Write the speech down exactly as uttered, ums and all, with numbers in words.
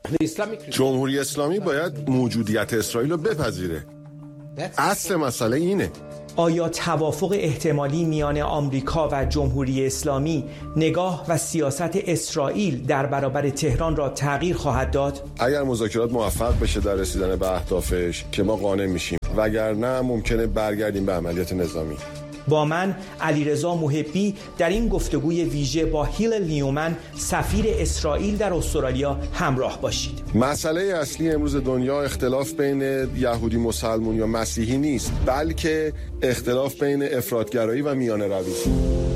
جمهوری اسلامی باید موجودیت اسرائیل رو بپذیره. اصل مسئله اینه. آیا توافق احتمالی میان آمریکا و جمهوری اسلامی نگاه و سیاست اسرائیل در برابر تهران را تغییر خواهد داد؟ اگر مذاکرات موفق بشه در رسیدن به اهدافش که ما قانع میشیم، وگرنه ممکنه برگردیم به عملیات نظامی. با من علیرضا محبی در این گفتگوی ویژه با هیل نیومن سفیر اسرائیل در استرالیا همراه باشید. مسئله اصلی امروز دنیا اختلاف بین یهودی مسلمون یا مسیحی نیست، بلکه اختلاف بین افراطگرایی و میانه روی.